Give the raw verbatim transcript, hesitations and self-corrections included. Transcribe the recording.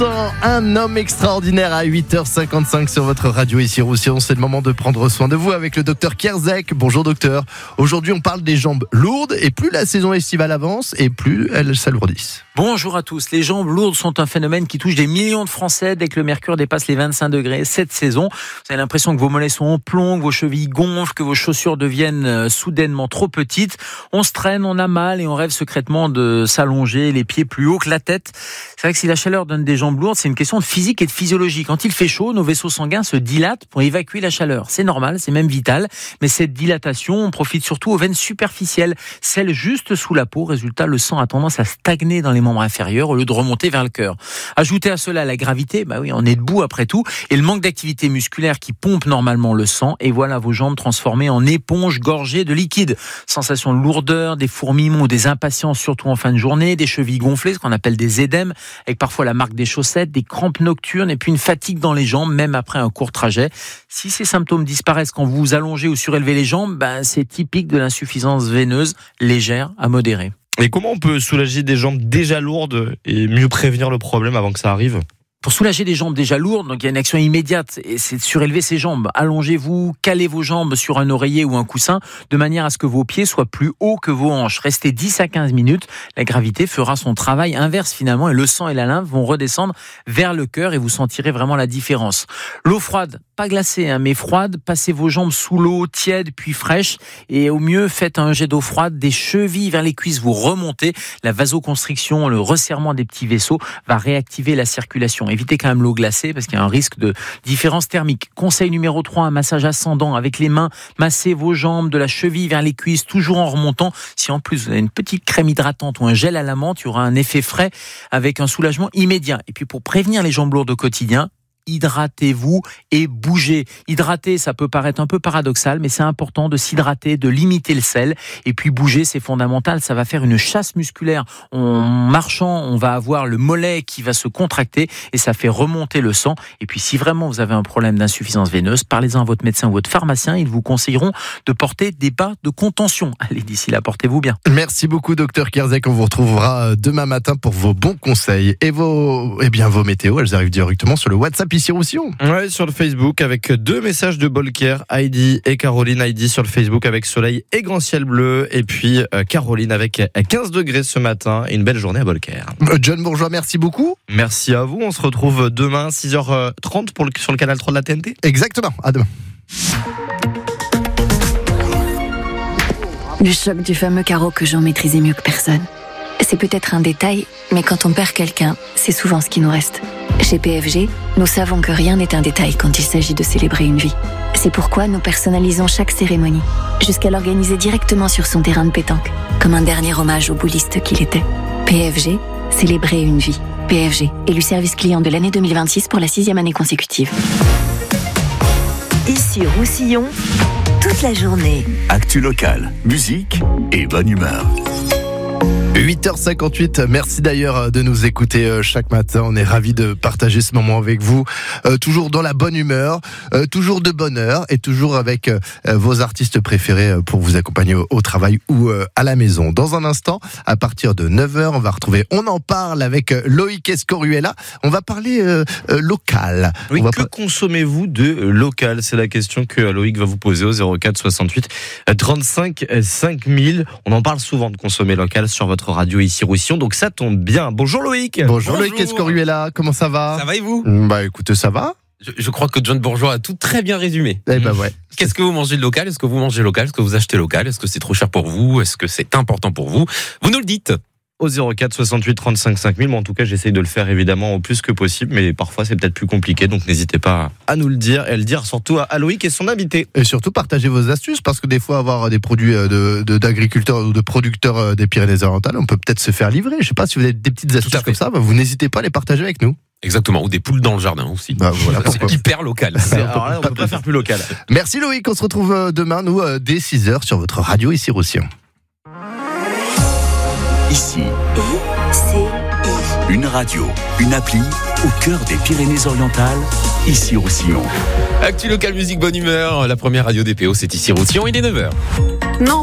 Un homme extraordinaire à huit heures cinquante-cinq sur votre radio ici Roussillon. C'est le moment de prendre soin de vous avec le docteur Kierzek. Bonjour docteur. Aujourd'hui on parle des jambes lourdes et plus la saison estivale avance et plus elles s'alourdissent. Bonjour à tous. Les jambes lourdes sont un phénomène qui touche des millions de Français dès que le mercure dépasse les vingt-cinq degrés. Cette saison, vous avez l'impression que vos mollets sont en plomb, que vos chevilles gonflent, que vos chaussures deviennent soudainement trop petites. On se traîne, on a mal et on rêve secrètement de s'allonger les pieds plus haut que la tête. C'est vrai que si la chaleur donne des jambes lourdes, c'est une question de physique et de physiologie. Quand il fait chaud, nos vaisseaux sanguins se dilatent pour évacuer la chaleur. C'est normal, c'est même vital. Mais cette dilatation, on profite surtout aux veines superficielles, celles juste sous la peau. Résultat, le sang a tendance à stagner dans les membres inférieurs au lieu de remonter vers le cœur. Ajoutez à cela la gravité, bah oui, on est debout après tout, et le manque d'activité musculaire qui pompe normalement le sang, et voilà vos jambes transformées en éponges gorgées de liquide. Sensation de lourdeur, des fourmillements ou des impatiences, surtout en fin de journée, des chevilles gonflées, ce qu'on appelle des édèmes, avec parfois la marque des chaussettes, des crampes nocturnes et puis une fatigue dans les jambes, même après un court trajet. Si ces symptômes disparaissent quand vous vous allongez ou surélevez les jambes, ben c'est typique de l'insuffisance veineuse légère à modérée. Et comment on peut soulager des jambes déjà lourdes et mieux prévenir le problème avant que ça arrive ? Pour soulager des jambes déjà lourdes, donc il y a une action immédiate, et c'est de surélever ses jambes. Allongez-vous, calez vos jambes sur un oreiller ou un coussin, de manière à ce que vos pieds soient plus hauts que vos hanches. Restez dix à quinze minutes, la gravité fera son travail inverse finalement, et le sang et la lymphe vont redescendre vers le cœur, et vous sentirez vraiment la différence. L'eau froide, pas glacée, hein, mais froide, passez vos jambes sous l'eau, tiède puis fraîche, et au mieux, faites un jet d'eau froide, des chevilles vers les cuisses, vous remontez. La vasoconstriction, le resserrement des petits vaisseaux va réactiver la circulation. Évitez quand même l'eau glacée parce qu'il y a un risque de différence thermique. Conseil numéro trois, un massage ascendant avec les mains. Massez vos jambes de la cheville vers les cuisses, toujours en remontant. Si en plus vous avez une petite crème hydratante ou un gel à la menthe, il y aura un effet frais avec un soulagement immédiat. Et puis pour prévenir les jambes lourdes au quotidien, hydratez-vous et bougez. Hydrater, ça peut paraître un peu paradoxal, mais c'est important de s'hydrater, de limiter le sel. Et puis bouger, c'est fondamental. Ça va faire une chasse musculaire. En marchant, on va avoir le mollet qui va se contracter et ça fait remonter le sang. Et puis si vraiment vous avez un problème d'insuffisance veineuse, parlez-en à votre médecin ou votre pharmacien. Ils vous conseilleront de porter des bas de contention. Allez, d'ici là, portez-vous bien. Merci beaucoup, docteur Kierzek. On vous retrouvera demain matin pour vos bons conseils. Et vos, eh bien, vos météos, elles arrivent directement sur le WhatsApp ici Roussillon. Ouais, sur le Facebook avec deux messages de Bolker, Heidi et Caroline. Heidi sur le Facebook avec soleil et grand ciel bleu, et puis euh, Caroline avec quinze degrés ce matin et une belle journée à Bolker. John Bourgeois, merci beaucoup. Merci à vous. On se retrouve demain six heures trente pour le, sur le canal trois de la T N T. Exactement. À demain. Le choc du fameux carreau que Jean maîtrisait mieux que personne. C'est peut-être un détail, mais quand on perd quelqu'un, c'est souvent ce qui nous reste. Chez P F G, nous savons que rien n'est un détail quand il s'agit de célébrer une vie. C'est pourquoi nous personnalisons chaque cérémonie, jusqu'à l'organiser directement sur son terrain de pétanque, comme un dernier hommage au bouliste qu'il était. P F G, célébrer une vie. P F G, élu service client de l'année deux mille vingt-six pour la sixième année consécutive. Ici Roussillon, toute la journée. Actu locale, musique et bonne humeur. huit heures cinquante-huit, merci d'ailleurs de nous écouter chaque matin, on est ravis de partager ce moment avec vous, euh, toujours dans la bonne humeur, euh, toujours de bonne heure et toujours avec euh, vos artistes préférés pour vous accompagner au, au travail ou euh, à la maison. Dans un instant, à partir de neuf heures, on va retrouver On en parle avec Loïc Escoruela, on va parler euh, euh, local. Oui, on va que pas... consommez-vous de local ? C'est la question que Loïc va vous poser au zéro quatre soixante-huit trente-cinq cinq mille. On en parle souvent de consommer local sur votre radio ici Roussillon, donc ça tombe bien. Bonjour Loïc. Bonjour, Bonjour. Loïc Escoruela, comment ça va ? Ça va et vous ? Bah écoute, ça va ? je, je crois que John Bourgeois a tout très bien résumé. Eh ben ouais. Qu'est-ce que vous mangez de local ? Est-ce que vous mangez local ? Est-ce que vous achetez local ? Est-ce que c'est trop cher pour vous ? Est-ce que c'est important pour vous ? Vous nous le dites. Au zéro quatre soixante-huit trente-cinq cinq mille, mais en tout cas j'essaye de le faire évidemment au plus que possible, mais parfois c'est peut-être plus compliqué, donc n'hésitez pas à nous le dire et à le dire surtout à Loïc et son invité. Et surtout partagez vos astuces, parce que des fois avoir des produits de, de, d'agriculteurs ou de producteurs des Pyrénées-Orientales, on peut peut-être se faire livrer. Je sais pas si vous avez des petites astuces comme ça, bah vous n'hésitez pas à les partager avec nous. Exactement, ou des poules dans le jardin aussi. Bah voilà, c'est hyper local. C'est, alors là, on peut pas faire plus local. Merci Loïc, on se retrouve demain, nous, dès six heures sur votre radio ici Roussillon. Ici, I C I. une radio, une appli au cœur des Pyrénées-Orientales, ici Roussillon. Actu local, musique, bonne humeur. La première radio D P O, c'est ici Roussillon, il est neuf heures.